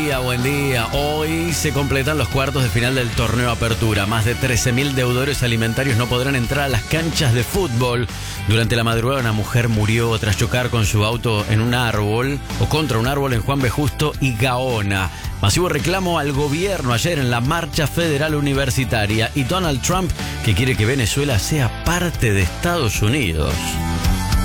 día, buen día. Hoy se completan los cuartos de final del torneo Apertura. Más de 13.000 deudores alimentarios no podrán entrar a las canchas de fútbol. Durante la madrugada una mujer murió tras chocar con su auto en un árbol o contra un árbol en Juan B. Justo y Gaona. Masivo reclamo al gobierno ayer en la marcha federal universitaria y Donald Trump que quiere que Venezuela sea parte de Estados Unidos.